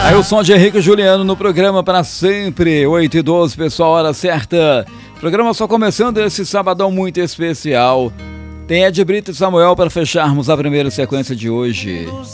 Aí o som de Henrique e Juliano no programa para sempre, 8h12, pessoal, hora certa. Programa só começando esse sabadão muito especial. Tem Ed Brito e Samuel para fecharmos a primeira sequência de hoje.